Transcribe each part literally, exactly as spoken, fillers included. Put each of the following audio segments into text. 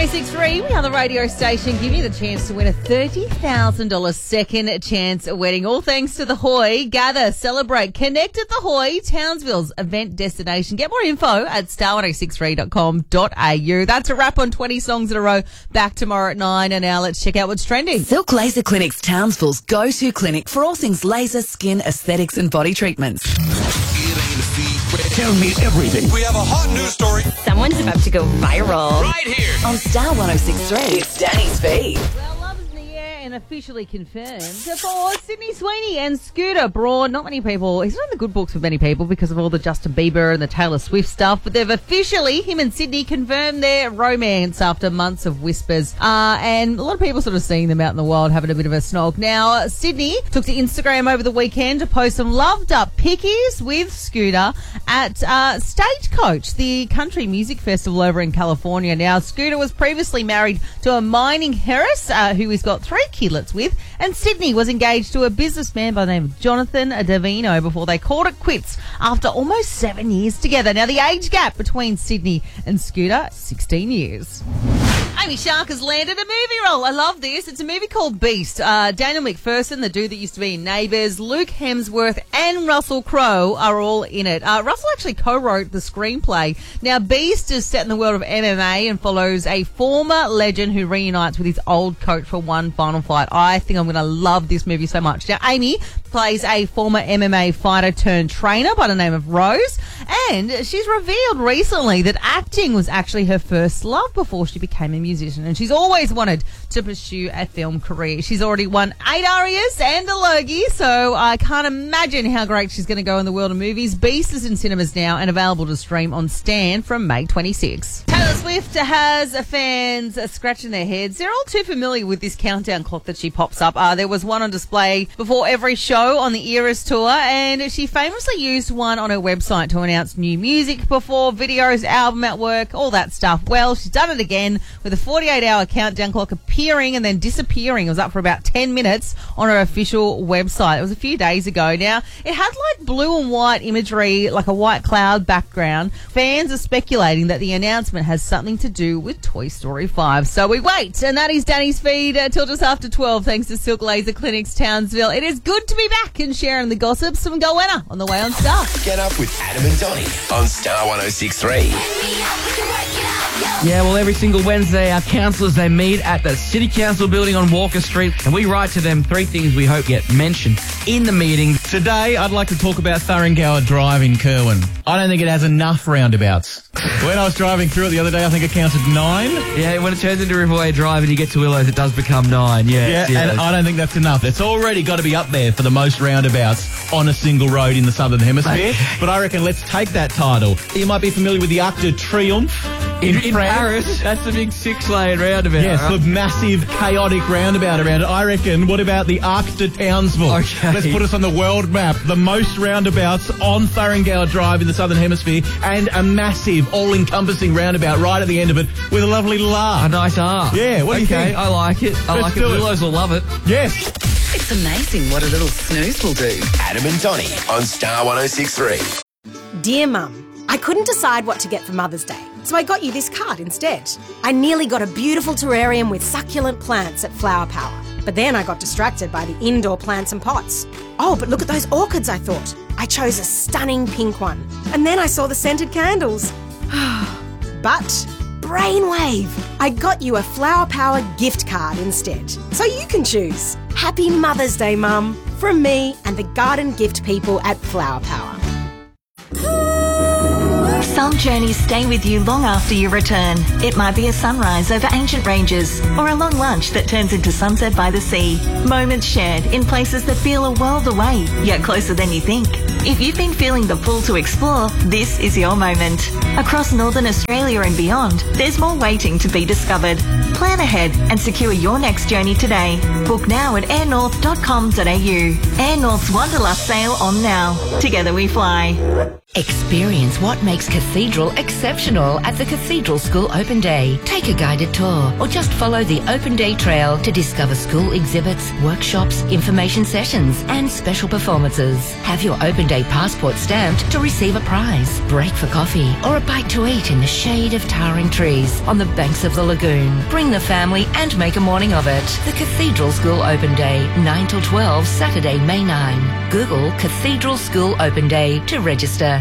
oh six three, we are the radio station giving you the chance to win a thirty thousand dollars second chance wedding. All thanks to the Hoy. Gather, celebrate, connect at the Hoy, Townsville's event destination. Get more info at star ten sixty-three dot com dot a u. That's a wrap on twenty songs in a row. Back tomorrow at nine. And now let's check out what's trending. Silk Laser Clinic's Townsville's go-to clinic for all things laser, skin, aesthetics and body treatments. Tell me everything. We have a hot news story. Someone's about to go viral. Right here. On Star one oh six point three, it's Danny's feed. Well, love is in the air and officially confirmed for Sydney Sweeney and Scooter Braun. Not many people, he's not in the good books with many people because of all the Justin Bieber and the Taylor Swift stuff, but they've officially, him and Sydney, confirmed their romance after months of whispers. Uh, and a lot of people sort of seeing them out in the wild having a bit of a snog. Now, Sydney took to Instagram over the weekend to post some loved up pickies with Scooter at uh, Stagecoach, the country music festival over in California. Now, Scooter was previously married to a mining Harris, uh, who he's got three kidlets with, and Sydney was engaged to a businessman by the name of Jonathan Davino before they called it quits after almost seven years together. Now, the age gap between Sydney and Scooter, sixteen years. Amy Shark has landed a movie role. I love this. It's a movie called Beast. Uh, Daniel McPherson, the dude that used to be in Neighbours, Luke Hemsworth and Russell Crowe are all in it. Uh, Russell actually co-wrote the screenplay. Now, Beast is set in the world of M M A and follows a former legend who reunites with his old coach for one final fight. I think I'm going to love this movie so much. Now, Amy plays a former M M A fighter turned trainer by the name of Rose, and she's revealed recently that acting was actually her first love before she became a musician, and she's always wanted to pursue a film career. She's already won eight Arias and a Logie, so I can't imagine how great she's going to go in the world of movies. Beast is in cinemas now and available to stream on Stan from May twenty-sixth. Taylor Swift has fans scratching their heads. They're all too familiar with this countdown clock that she pops up. Uh, there was one on display before every show on the Eras tour, and she famously used one on her website to announce new music before videos, album artwork, all that stuff. Well, she's done it again with a forty-eight hour countdown clock appearing and then disappearing. It was up for about ten minutes on her official website. It was a few days ago. Now, it had like blue and white imagery, like a white cloud background. Fans are speculating that the announcement has something to do with Toy Story five. So we wait, and that is Danny's feed uh, till just after twelve, thanks to Silk Laser Clinics Townsville. It is good to be back and sharing the gossips from Goanna on the way on Star. Get up with Adam and Donny on Star one oh six point three. Yeah, well, every single Wednesday, our councillors, they meet at the City Council building on Walker Street, and we write to them three things we hope get mentioned in the meeting. Today, I'd like to talk about Thuringower Drive in Kerwin. I don't think it has enough roundabouts. When I was driving through it the other day, I think I counted nine. Yeah, when it turns into Riverway Drive and you get to Willows, it does become nine. Yeah, Yeah, yeah. and I don't think that's enough. It's already got to be up there for the most roundabouts on a single road in the Southern Hemisphere. But I reckon let's take that title. You might be familiar with the Arc de Triomphe in, in, in Paris. That's the big six-lane roundabout. Yes, right? the massive, chaotic roundabout around it. I reckon, what about the Arc de Townsville? Okay. Let's put us on the world map. The most roundabouts on Thuringower Drive in the Southern Hemisphere, and a massive, all-encompassing roundabout right at the end of it with a lovely little A arc. nice arc. Yeah, what do you okay, think? I like it. I Let's like it. do it. Willows will love it. Yes. It's amazing what a little snooze will do. Adam and Donny on Star one oh six point three. Dear Mum, I couldn't decide what to get for Mother's Day, so I got you this card instead. I nearly got a beautiful terrarium with succulent plants at Flower Power, but then I got distracted by the indoor plants and pots. Oh, but look at those orchids, I thought. I chose a stunning pink one, and then I saw the scented candles. But brainwave! I got you a Flower Power gift card instead, so you can choose. Happy Mother's Day, Mum, from me and the garden gift people at Flower Power. Some journeys stay with you long after you return. It might be a sunrise over ancient ranges or a long lunch that turns into sunset by the sea. Moments shared in places that feel a world away, yet closer than you think. If you've been feeling the pull to explore, this is your moment. Across Northern Australia and beyond, there's more waiting to be discovered. Plan ahead and secure your next journey today. Book now at airnorth dot com dot a u. Air North's Wanderlust sale on now. Together we fly. Experience what makes Cathedral exceptional at the Cathedral School Open Day. Take a guided tour or just follow the Open Day Trail to discover school exhibits, workshops, information sessions and special performances. Have your Open Day passport stamped to receive a prize, break for coffee or a bite to eat in the shade of towering trees on the banks of the lagoon. Bring the family and make a morning of it. The Cathedral School Open Day, nine till twelve, Saturday, May ninth. Google Cathedral School Open Day to register.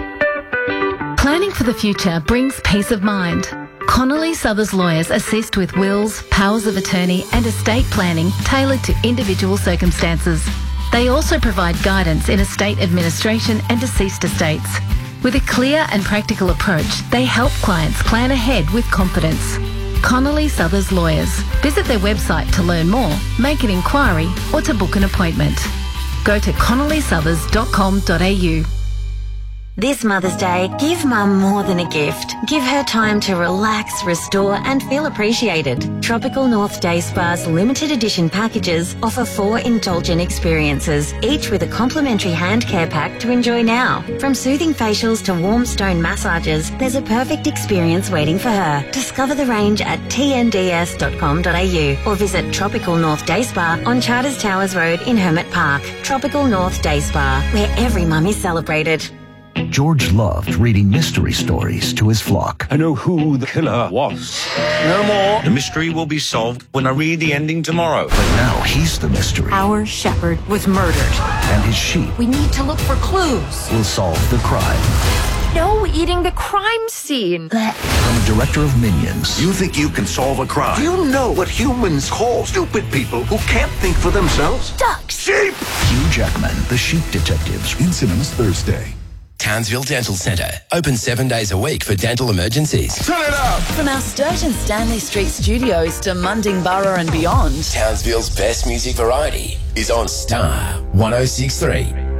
Planning for the future brings peace of mind. Connolly Southers lawyers assist with wills, powers of attorney and estate planning tailored to individual circumstances. They also provide guidance in estate administration and deceased estates. With a clear and practical approach, they help clients plan ahead with confidence. Connolly Southers Lawyers. Visit their website to learn more, make an inquiry or to book an appointment. Go to connolly southers dot com dot a u. This Mother's Day, give Mum more than a gift. Give her time to relax, restore and feel appreciated. Tropical North Day Spa's limited edition packages offer four indulgent experiences, each with a complimentary hand care pack to enjoy now. From soothing facials to warm stone massages, there's a perfect experience waiting for her. Discover the range at t n d s dot com dot a u or visit Tropical North Day Spa on Charters Towers Road in Hermit Park. Tropical North Day Spa, where every mum is celebrated. George loved reading mystery stories to his flock. I know who the killer was. No more. The mystery will be solved when I read the ending tomorrow. But now he's the mystery. Our shepherd was murdered. And his sheep We need to look for clues. will solve the crime. No eating the crime scene. From the director of Minions. You think you can solve a crime? Do you know what humans call stupid people who can't think for themselves? Ducks. Sheep. Hugh Jackman, the Sheep Detectives. In cinemas Thursday. Townsville Dental Centre. Open seven days a week for dental emergencies. Turn it up! From our Sturgeon Stanley Street studios to Mundingburra and beyond, Townsville's best music variety is on Star one oh six point three.